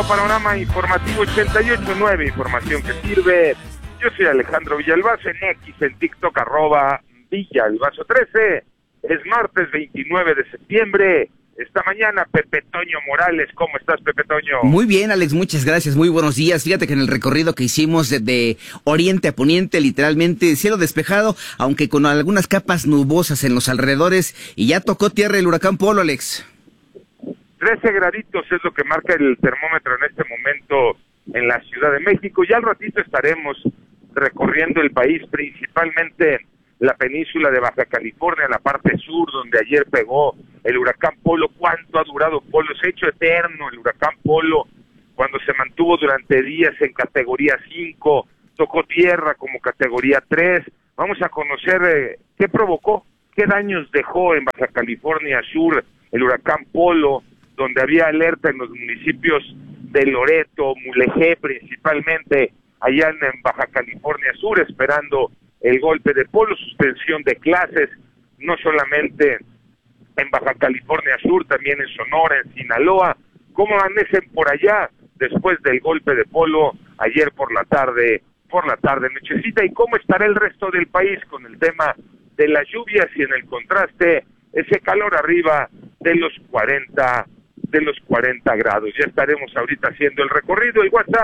Panorama Informativo 88.9, información que sirve. Yo soy Alejandro Villalbazo, en X, en TikTok, @Villalbazo13. Es martes 29 de septiembre. Esta mañana, Pepe Toño Morales. ¿Cómo estás, Pepe Toño? Muy bien, Alex, muchas gracias, muy buenos días. Fíjate que en el recorrido que hicimos de oriente a poniente, literalmente cielo despejado, aunque con algunas capas nubosas en los alrededores, y ya tocó tierra el huracán Polo, Alex. 13 graditos es lo que marca el termómetro en este momento en la Ciudad de México. Ya al ratito estaremos recorriendo el país, principalmente la península de Baja California, la parte sur, donde ayer pegó el huracán Polo. ¿Cuánto ha durado Polo? Se ha hecho eterno el huracán Polo, cuando se mantuvo durante días en categoría 5, tocó tierra como categoría 3. Vamos a conocer qué provocó, qué daños dejó en Baja California Sur el huracán Polo, donde había alerta en los municipios de Loreto, Mulegé principalmente, allá en Baja California Sur, esperando el golpe de Polo, suspensión de clases, no solamente en Baja California Sur, también en Sonora, en Sinaloa. ¿Cómo amanecen por allá después del golpe de Polo ayer por la tarde, nochecita? ¿Y cómo estará el resto del país con el tema de las lluvias y en el contraste ese calor arriba de los 40 grados? Ya estaremos ahorita haciendo el recorrido. El WhatsApp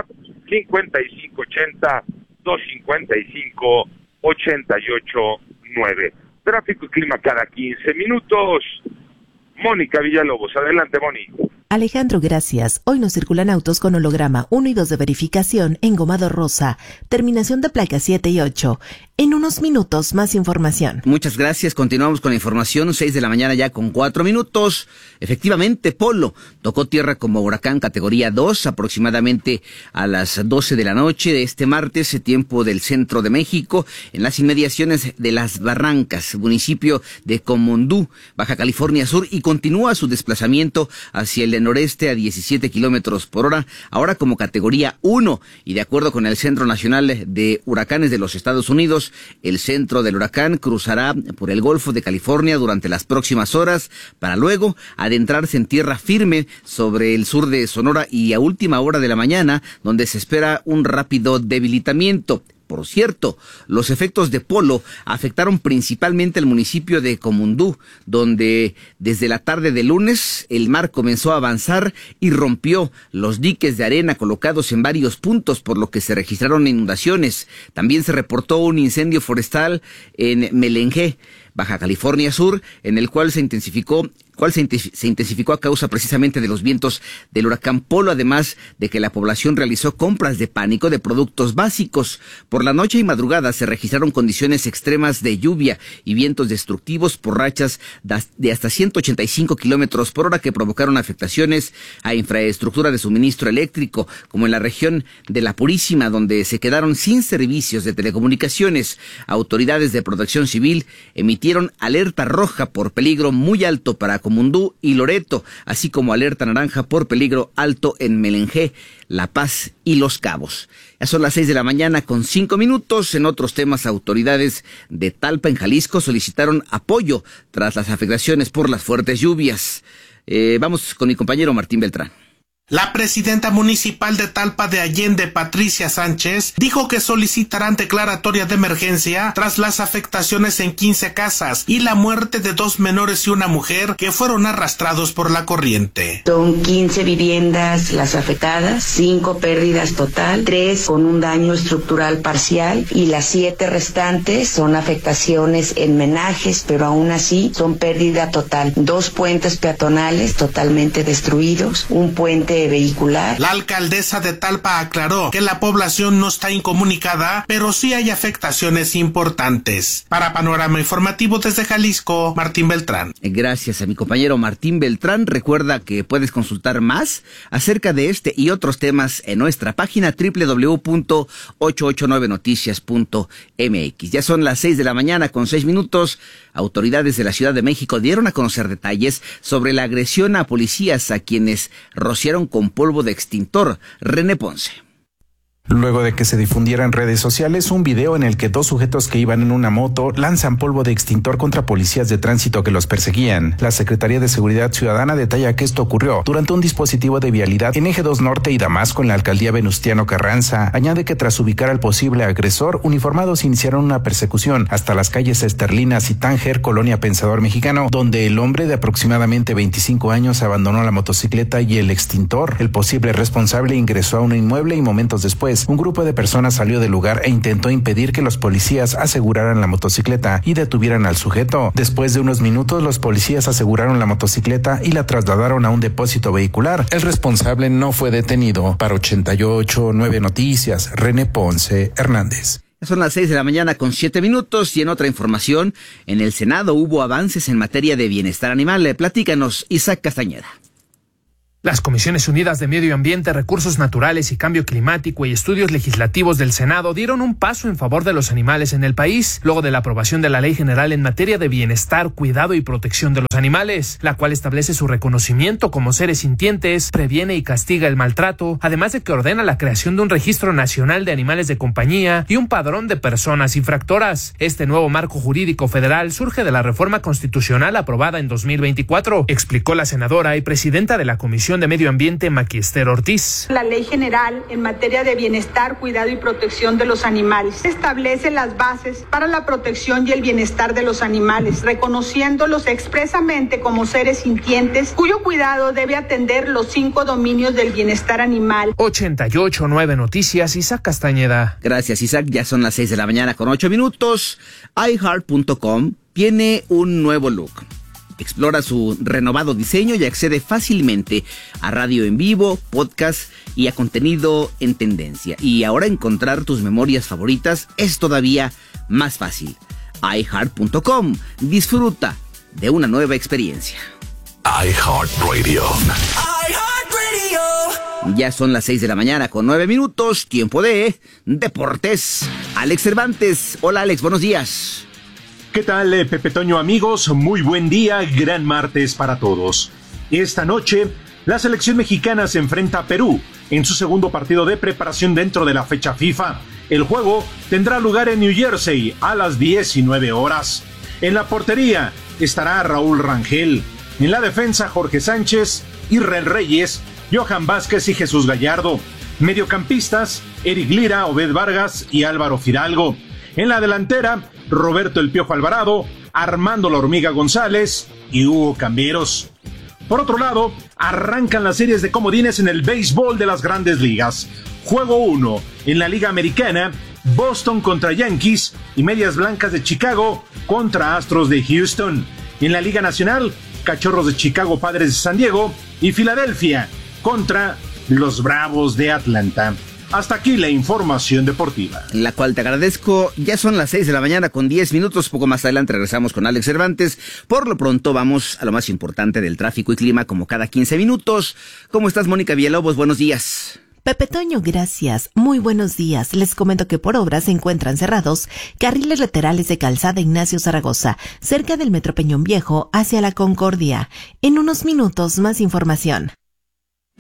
5580-255-889. Tráfico y clima cada 15 minutos. Mónica Villalobos, adelante, Moni. Alejandro, gracias. Hoy no circulan autos con holograma 1 y 2 de verificación engomado rosa, terminación de placas 7 y 8. En unos minutos, más información. Muchas gracias. Continuamos con la información. 6 de la mañana ya con 4 minutos. Efectivamente, Polo tocó tierra como huracán categoría 2 aproximadamente a las 12 de la noche de este martes, tiempo del centro de México, en las inmediaciones de Las Barrancas, municipio de Comondú, Baja California Sur, y continúa su desplazamiento hacia el noreste a 17 kilómetros por hora, ahora como categoría 1, y de acuerdo con el Centro Nacional de Huracanes de los Estados Unidos, el centro del huracán cruzará por el Golfo de California durante las próximas horas para luego adentrarse en tierra firme sobre el sur de Sonora y a última hora de la mañana, donde se espera un rápido debilitamiento. Por cierto, los efectos de Polo afectaron principalmente el municipio de Comondú, donde desde la tarde de lunes el mar comenzó a avanzar y rompió los diques de arena colocados en varios puntos, por lo que se registraron inundaciones. También se reportó un incendio forestal en Melengé, Baja California Sur, en el cual se intensificó a causa precisamente de los vientos del huracán Polo, además de que la población realizó compras de pánico de productos básicos. Por la noche y madrugada se registraron condiciones extremas de lluvia y vientos destructivos por rachas de hasta 185 kilómetros por hora que provocaron afectaciones a infraestructura de suministro eléctrico, como en la región de La Purísima, donde se quedaron sin servicios de telecomunicaciones. Autoridades de protección civil emitieron alerta roja por peligro muy alto para Comondú y Loreto, así como alerta naranja por peligro alto en Melengé, La Paz y Los Cabos. Ya son las 6 de la mañana con 5 minutos. En otros temas, autoridades de Talpa, en Jalisco, solicitaron apoyo tras las afectaciones por las fuertes lluvias. Vamos con mi compañero Martín Beltrán. La presidenta municipal de Talpa de Allende, Patricia Sánchez, dijo que solicitarán declaratoria de emergencia tras las afectaciones en 15 casas y la muerte de 2 menores y una mujer que fueron arrastrados por la corriente. Son 15 viviendas las afectadas, 5 pérdidas total, 3 con un daño estructural parcial y las 7 restantes son afectaciones en menajes, pero aún así son pérdida total. 2 puentes peatonales totalmente destruidos, un puente vehicular. La alcaldesa de Talpa aclaró que la población no está incomunicada, pero sí hay afectaciones importantes. Para Panorama Informativo desde Jalisco, Martín Beltrán. Gracias a mi compañero Martín Beltrán. Recuerda que puedes consultar más acerca de este y otros temas en nuestra página www.889noticias.mx. Ya son las 6 de la mañana con 6 minutos. Autoridades de la Ciudad de México dieron a conocer detalles sobre la agresión a policías a quienes rociaron con polvo de extintor. René Ponce. Luego de que se difundiera en redes sociales un video en el que dos sujetos que iban en una moto lanzan polvo de extintor contra policías de tránsito que los perseguían, la Secretaría de Seguridad Ciudadana detalla que esto ocurrió durante un dispositivo de vialidad en Eje 2 Norte y Damasco en la alcaldía Venustiano Carranza. Añade que tras ubicar al posible agresor, uniformados iniciaron una persecución hasta las calles Esterlinas y Tánger, colonia Pensador Mexicano, donde el hombre de aproximadamente 25 años abandonó la motocicleta y el extintor. El posible responsable ingresó a un inmueble y momentos después un grupo de personas salió del lugar e intentó impedir que los policías aseguraran la motocicleta y detuvieran al sujeto. Después de unos minutos, los policías aseguraron la motocicleta y la trasladaron a un depósito vehicular. El responsable no fue detenido. Para 88.9 Noticias, René Ponce Hernández. Son las 6 de la mañana con 7 minutos y en otra información, en el Senado hubo avances en materia de bienestar animal. Platícanos, Isaac Castañeda. Las Comisiones Unidas de Medio Ambiente, Recursos Naturales y Cambio Climático y Estudios Legislativos del Senado dieron un paso en favor de los animales en el país, luego de la aprobación de la Ley General en materia de bienestar, cuidado y protección de los animales, la cual establece su reconocimiento como seres sintientes, previene y castiga el maltrato, además de que ordena la creación de un registro nacional de animales de compañía y un padrón de personas infractoras. Este nuevo marco jurídico federal surge de la reforma constitucional aprobada en 2024, explicó la senadora y presidenta de la Comisión de Medio Ambiente, Maquiester Ortiz. La Ley General en materia de bienestar, cuidado y protección de los animales establece las bases para la protección y el bienestar de los animales, reconociéndolos expresamente como seres sintientes, cuyo cuidado debe atender los 5 dominios del bienestar animal. 88.9 Noticias, Isaac Castañeda. Gracias, Isaac. Ya son las 6 de la mañana con 8 minutos. iHeart.com tiene un nuevo look. Explora su renovado diseño y accede fácilmente a radio en vivo, podcast y a contenido en tendencia. Y ahora encontrar tus memorias favoritas es todavía más fácil. iHeart.com. Disfruta de una nueva experiencia. iHeartRadio. Ya son las 6 de la mañana con 9 minutos. Tiempo de deportes. Alex Cervantes. Hola, Alex, buenos días. ¿Qué tal, Pepe Toño, amigos? Muy buen día, gran martes para todos. Esta noche, la selección mexicana se enfrenta a Perú en su segundo partido de preparación dentro de la fecha FIFA. El juego tendrá lugar en New Jersey a las 19 horas. En la portería estará Raúl Rangel. En la defensa, Jorge Sánchez, Israel Reyes, Johan Vázquez y Jesús Gallardo. Mediocampistas, Eric Lira, Obed Vargas y Álvaro Fidalgo. En la delantera, Roberto El Piojo Alvarado, Armando La Hormiga González y Hugo Camberos. Por otro lado, arrancan las series de comodines en el béisbol de las Grandes Ligas. Juego 1 en la Liga Americana, Boston contra Yankees y Medias Blancas de Chicago contra Astros de Houston. En la Liga Nacional, Cachorros de Chicago, Padres de San Diego y Filadelfia contra los Bravos de Atlanta. Hasta aquí la información deportiva. La cual te agradezco. Ya son las 6 de la mañana con 10 minutos. Poco más adelante regresamos con Alex Cervantes. Por lo pronto vamos a lo más importante del tráfico y clima como cada 15 minutos. ¿Cómo estás, Mónica Villalobos? Buenos días. Pepe Toño, gracias. Muy buenos días. Les comento que por obras se encuentran cerrados carriles laterales de Calzada Ignacio Zaragoza, cerca del Metro Peñón Viejo, hacia la Concordia. En unos minutos más información.